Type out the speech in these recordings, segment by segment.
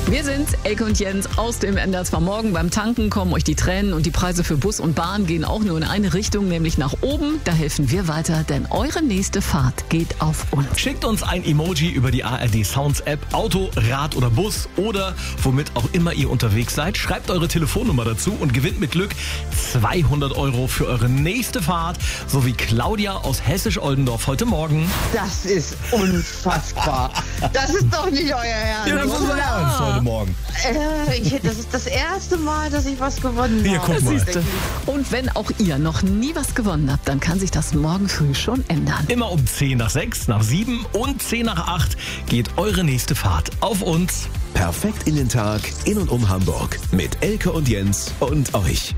Wir sind Elke und Jens aus dem NDR 2 Morgen. Beim Tanken kommen euch die Tränen und die Preise für Bus und Bahn gehen auch nur in eine Richtung, nämlich nach oben. Da helfen wir weiter, denn eure nächste Fahrt geht auf uns. Schickt uns ein Emoji über die ARD Sounds App, Auto, Rad oder Bus oder womit auch immer ihr unterwegs seid. Schreibt eure Telefonnummer dazu und gewinnt mit Glück 200 € für eure nächste Fahrt, so wie Claudia aus Hessisch-Oldendorf heute Morgen. Das ist unfassbar. Das ist doch nicht euer Ernst. Ja, das ist unser Ernst heute Morgen. Das ist das erste Mal, dass ich was gewonnen habe. Hier, guck mal. Und wenn auch ihr noch nie was gewonnen habt, dann kann sich das morgen früh schon ändern. Immer um 10 nach 6, nach 7 und 10 nach 8 geht eure nächste Fahrt auf uns. Perfekt in den Tag, in und um Hamburg. Mit Elke und Jens und euch.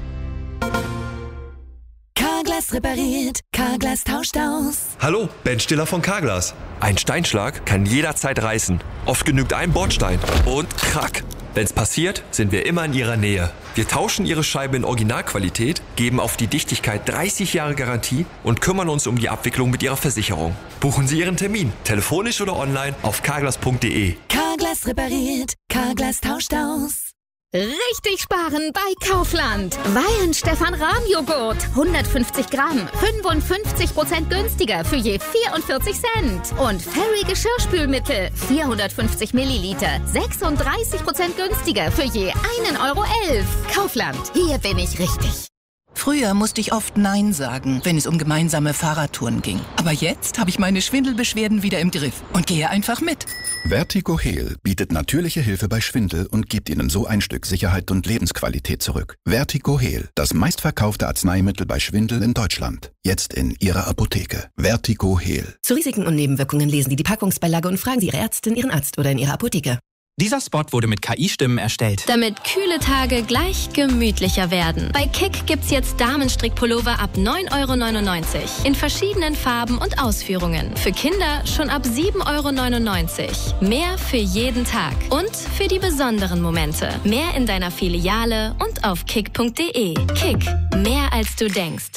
Carglass repariert, Carglass tauscht aus. Hallo, Ben Stiller von Carglass. Ein Steinschlag kann jederzeit reißen. Oft genügt ein Bordstein und krack. Wenn's passiert, sind wir immer in Ihrer Nähe. Wir tauschen Ihre Scheibe in Originalqualität, geben auf die Dichtigkeit 30 Jahre Garantie und kümmern uns um die Abwicklung mit Ihrer Versicherung. Buchen Sie Ihren Termin, telefonisch oder online auf carglass.de. Carglass repariert, Carglass tauscht aus. Richtig sparen bei Kaufland. Weihen Stefan Rahm Joghurt. 150 Gramm. 55% günstiger für je 44 Cent. Und Fairy Geschirrspülmittel. 450 Milliliter. 36% günstiger für je 1,11 €. Kaufland. Hier bin ich richtig. Früher musste ich oft Nein sagen, wenn es um gemeinsame Fahrradtouren ging. Aber jetzt habe ich meine Schwindelbeschwerden wieder im Griff und gehe einfach mit. VertigoHeal bietet natürliche Hilfe bei Schwindel und gibt Ihnen so ein Stück Sicherheit und Lebensqualität zurück. VertigoHeal, das meistverkaufte Arzneimittel bei Schwindel in Deutschland. Jetzt in Ihrer Apotheke. VertigoHeal. Zu Risiken und Nebenwirkungen lesen Sie die Packungsbeilage und fragen Sie Ihre Ärztin, Ihren Arzt oder in Ihrer Apotheke. Dieser Spot wurde mit KI-Stimmen erstellt. Damit kühle Tage gleich gemütlicher werden. Bei Kick gibt's jetzt Damenstrickpullover ab 9,99 € in verschiedenen Farben und Ausführungen. Für Kinder schon ab 7,99 €. Mehr für jeden Tag und für die besonderen Momente. Mehr in deiner Filiale und auf kick.de. Kick, mehr als du denkst.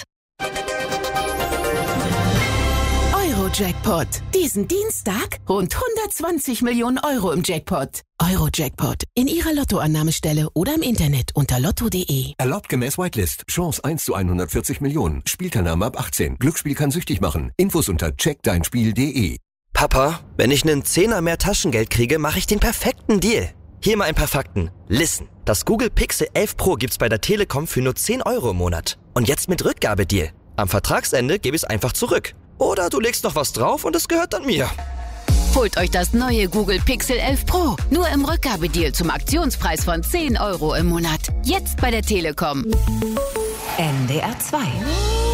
Eurojackpot. Diesen Dienstag rund 120 Millionen € im Jackpot. Eurojackpot. In Ihrer Lottoannahmestelle oder im Internet unter lotto.de. Erlaubt gemäß Whitelist. Chance 1 zu 140 Millionen. Spielteilnahme ab 18. Glücksspiel kann süchtig machen. Infos unter checkdeinspiel.de. Papa, wenn ich einen Zehner mehr Taschengeld kriege, mache ich den perfekten Deal. Hier mal ein paar Fakten. Listen. Das Google Pixel 11 Pro gibt's bei der Telekom für nur 10 € im Monat. Und jetzt mit Rückgabedeal. Am Vertragsende gebe ich es einfach zurück. Oder du legst noch was drauf und es gehört dann mir. Holt euch das neue Google Pixel 11 Pro. Nur im Rückgabedeal zum Aktionspreis von 10 € im Monat. Jetzt bei der Telekom. NDR 2.